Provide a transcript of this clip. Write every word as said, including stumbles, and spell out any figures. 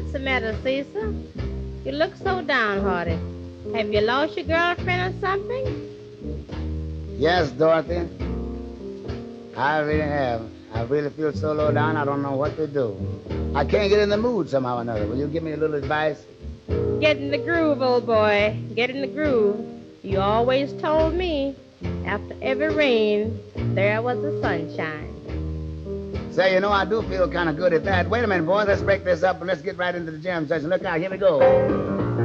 What's the matter, Cecil? You look so downhearted. Have you lost your girlfriend or something? Yes, Dorothy. I really have. I really feel so low down, I don't know what to do. I can't get in the mood somehow or another. Will you give me a little advice? Get in the groove, old boy. Get in the groove. You always told me, after every rain, there was the sunshine. Say, you know, I do feel kind of good at that. Wait a minute, boys. Let's break this up and let's get right into the jam session. Look out, here we go.